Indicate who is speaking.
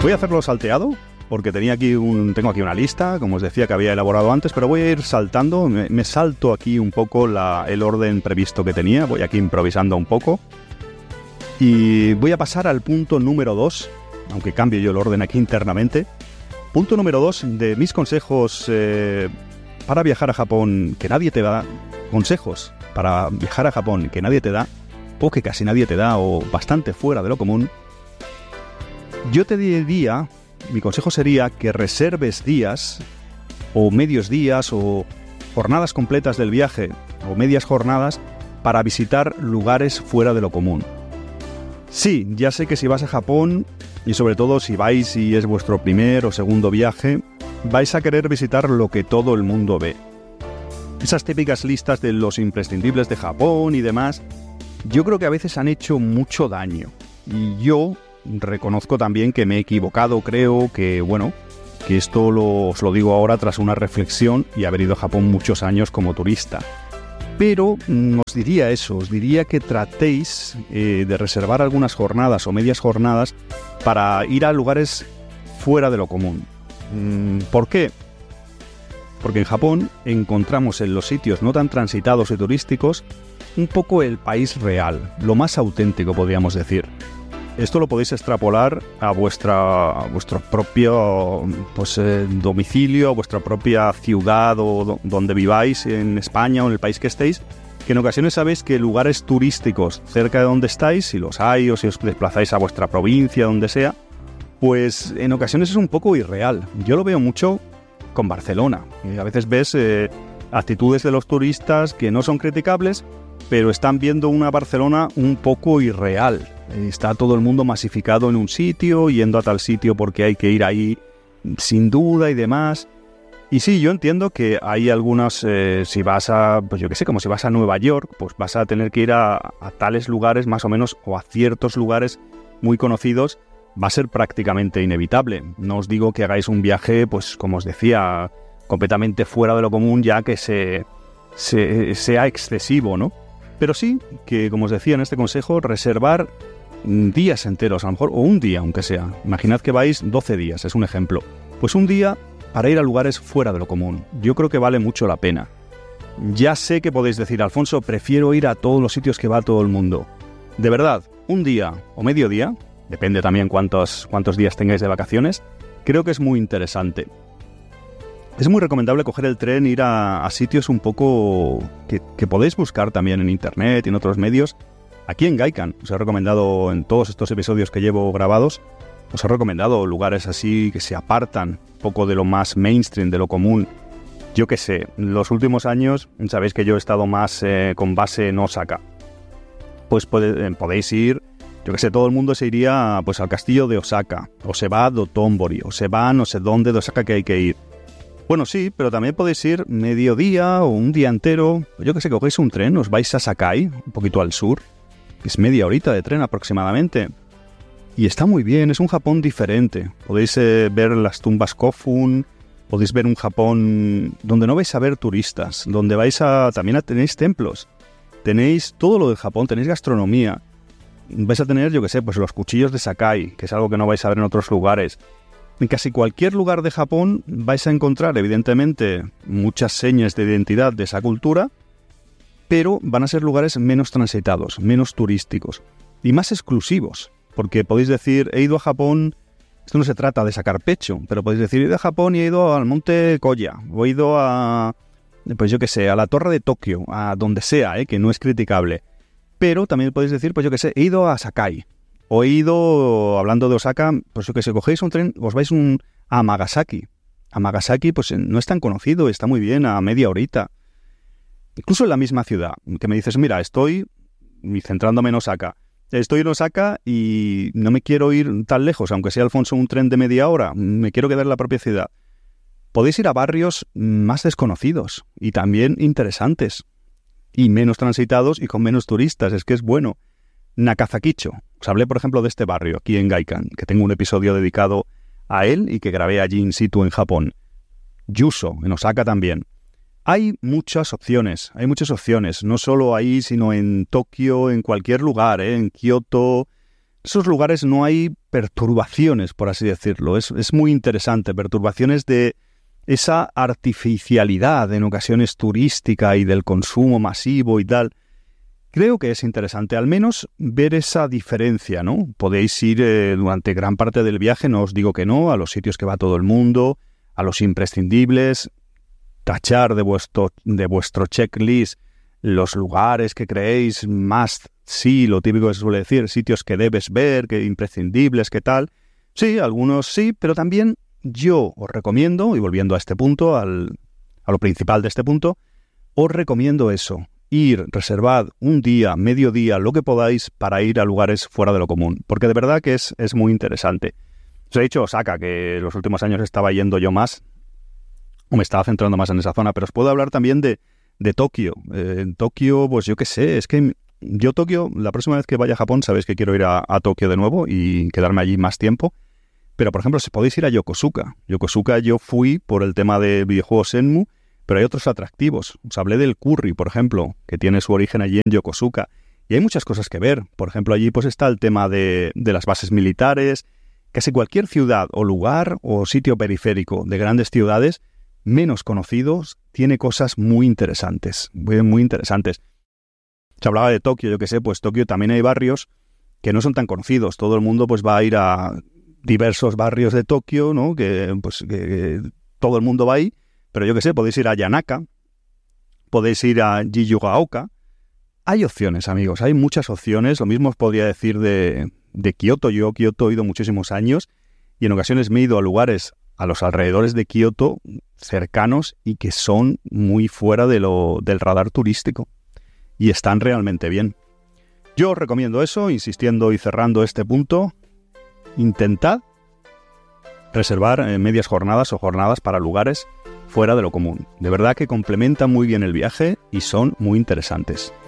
Speaker 1: Voy a hacerlo salteado, porque tengo aquí una lista, como os decía, que había elaborado antes, pero voy a ir saltando, me salto aquí un poco el orden previsto que tenía, voy aquí improvisando un poco, y voy a pasar al punto número 2, aunque cambio yo el orden aquí internamente. Punto número 2 de mis consejos para viajar a Japón que nadie te da, consejos para viajar a Japón que nadie te da, o que casi nadie te da, o bastante fuera de lo común. Yo te diría, mi consejo sería que reserves días, o medios días, o jornadas completas del viaje, o medias jornadas, para visitar lugares fuera de lo común. Sí, ya sé que si vas a Japón, y sobre todo si vais y es vuestro primer o segundo viaje, vais a querer visitar lo que todo el mundo ve. Esas típicas listas de los imprescindibles de Japón y demás, yo creo que a veces han hecho mucho daño. Y yo reconozco también que me he equivocado, creo que, que esto os lo digo ahora tras una reflexión y haber ido a Japón muchos años como turista. Pero os diría que tratéis de reservar algunas jornadas o medias jornadas para ir a lugares fuera de lo común. ¿Por qué? Porque en Japón encontramos en los sitios no tan transitados y turísticos un poco el país real, lo más auténtico podríamos decir. Esto lo podéis extrapolar a vuestro propio domicilio, a vuestra propia ciudad o donde viváis en España o en el país que estéis, que en ocasiones sabéis que lugares turísticos cerca de donde estáis, si los hay o si os desplazáis a vuestra provincia, donde sea, pues en ocasiones es un poco irreal. Yo lo veo mucho con Barcelona. A veces ves actitudes de los turistas que no son criticables, pero están viendo una Barcelona un poco irreal. Está todo el mundo masificado en un sitio, yendo a tal sitio porque hay que ir ahí sin duda y demás. Y sí, yo entiendo que hay algunas, si vas a, como si vas a Nueva York, pues vas a tener que ir a tales lugares más o menos, o a ciertos lugares muy conocidos, va a ser prácticamente inevitable. No os digo que hagáis un viaje, pues como os decía, completamente fuera de lo común, ya que sea excesivo, ¿no? Pero sí que, como os decía en este consejo, reservar días enteros, a lo mejor, o un día, aunque sea. Imaginad que vais 12 días, es un ejemplo. Pues un día para ir a lugares fuera de lo común. Yo creo que vale mucho la pena. Ya sé que podéis decir, Alfonso, prefiero ir a todos los sitios que va todo el mundo. De verdad, un día o medio día, depende también cuántos días tengáis de vacaciones, creo que es muy interesante. Es muy recomendable coger el tren, ir a sitios un poco que podéis buscar también en internet y en otros medios. Aquí en Gaikan os he recomendado, en todos estos episodios que llevo grabados, os he recomendado lugares así que se apartan un poco de lo más mainstream, de lo común. Yo qué sé, en los últimos años sabéis que yo he estado más con base en Osaka. Pues podéis ir, yo qué sé, todo el mundo se iría pues al castillo de Osaka, o se va a Dotonbori, o se va a no sé dónde de Osaka que hay que ir. Bueno, sí, pero también podéis ir mediodía o un día entero. Yo que sé, cogéis un tren, os vais a Sakai, un poquito al sur, que es media horita de tren aproximadamente. Y está muy bien, es un Japón diferente. Podéis ver las tumbas Kofun, podéis ver un Japón donde no vais a ver turistas, donde tenéis templos, tenéis todo lo del Japón, tenéis gastronomía. Vais a tener, yo que sé, pues los cuchillos de Sakai, que es algo que no vais a ver en otros lugares. En casi cualquier lugar de Japón vais a encontrar, evidentemente, muchas señas de identidad de esa cultura, pero van a ser lugares menos transitados, menos turísticos y más exclusivos, porque podéis decir, he ido a Japón, esto no se trata de sacar pecho, pero podéis decir, he ido a Japón y he ido al monte Koya, o he ido a, pues yo que sé, a la torre de Tokio, a donde sea, que no es criticable, pero también podéis decir, pues yo que sé, he ido a Sakai, o he ido, hablando de Osaka, pues yo que sé, cogéis un tren, os vais a Amagasaki. Amagasaki pues no es tan conocido, está muy bien, a media horita. Incluso en la misma ciudad, que me dices, mira, estoy centrándome en Osaka. Estoy en Osaka y no me quiero ir tan lejos, aunque sea, Alfonso, un tren de media hora, me quiero quedar en la propia ciudad. Podéis ir a barrios más desconocidos y también interesantes, y menos transitados y con menos turistas, es que es bueno. Nakazakicho. Os hablé, por ejemplo, de este barrio aquí en Gaikan, que tengo un episodio dedicado a él y que grabé allí in situ en Japón. Yuso, en Osaka también. Hay muchas opciones, no solo ahí, sino en Tokio, en cualquier lugar, en Kioto, esos lugares no hay perturbaciones, por así decirlo. Es muy interesante, perturbaciones de esa artificialidad en ocasiones turística y del consumo masivo y tal. Creo que es interesante al menos ver esa diferencia, ¿no? Podéis ir durante gran parte del viaje, no os digo que no, a los sitios que va todo el mundo, a los imprescindibles, tachar de vuestro checklist los lugares que creéis más, sí, lo típico que se suele decir, sitios que debes ver, que imprescindibles, que tal. Sí, algunos sí, pero también yo os recomiendo, y volviendo a este punto, a lo principal de este punto, os recomiendo eso. Ir, reservad un día, medio día, lo que podáis para ir a lugares fuera de lo común. Porque de verdad que es muy interesante. Os he dicho Osaka, que en los últimos años estaba yendo yo más, o me estaba centrando más en esa zona, pero os puedo hablar también de Tokio. En Tokio, pues yo qué sé, es que yo Tokio, la próxima vez que vaya a Japón, sabéis que quiero ir a Tokio de nuevo y quedarme allí más tiempo. Pero, por ejemplo, si podéis ir a Yokosuka. Yokosuka yo fui por el tema de videojuegos Shenmue, pero hay otros atractivos. Os hablé del curry, por ejemplo, que tiene su origen allí en Yokosuka. Y hay muchas cosas que ver. Por ejemplo, allí pues está el tema de las bases militares. Casi cualquier ciudad o lugar o sitio periférico de grandes ciudades menos conocidos tiene cosas muy interesantes. Muy interesantes. Se hablaba de Tokio, yo qué sé, pues Tokio también hay barrios que no son tan conocidos. Todo el mundo pues va a ir a diversos barrios de Tokio, ¿no? Que todo el mundo va ahí. Pero yo qué sé, podéis ir a Yanaka, podéis ir a Jiyugaoka. Hay opciones, amigos, hay muchas opciones. Lo mismo os podría decir de Kioto. Yo a Kioto he ido muchísimos años y en ocasiones me he ido a lugares a los alrededores de Kioto cercanos y que son muy fuera del radar turístico y están realmente bien. Yo os recomiendo eso, insistiendo y cerrando este punto. Intentad reservar medias jornadas o jornadas para lugares fuera de lo común. De verdad que complementan muy bien el viaje y son muy interesantes.